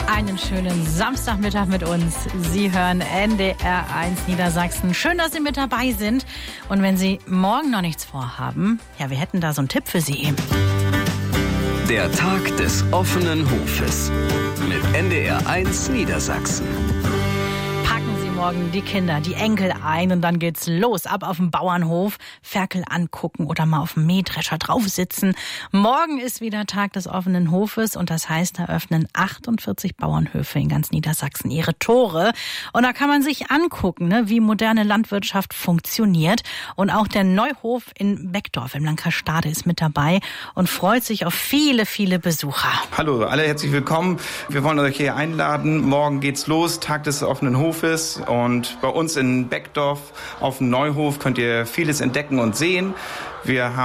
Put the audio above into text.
Einen schönen Samstagmittag mit uns. Sie hören NDR 1 Niedersachsen. Schön, dass Sie mit dabei sind. Und wenn Sie morgen noch nichts vorhaben, ja, wir hätten da so einen Tipp für Sie. Der Tag des offenen Hofes mit NDR 1 Niedersachsen. Packen Sie morgen die Kinder, die Enkel ein und dann geht's los. Ab auf den Bauernhof, Ferkel angucken oder mal auf dem Mähdrescher drauf sitzen. Morgen ist wieder Tag des offenen Hofes und das heißt, da öffnen 48 Bauernhöfe in ganz Niedersachsen ihre Tore. Und da kann man sich angucken, wie moderne Landwirtschaft funktioniert. Und auch der Neuhof in Beckdorf im Landkreis Stade ist mit dabei und freut sich auf viele, viele Besucher. Hallo, alle herzlich willkommen. Wir wollen euch hier einladen. Morgen geht's los, Tag des offenen Hofes. Und bei uns in Beckdorf auf dem Neuhof könnt ihr vieles entdecken und sehen. Wir haben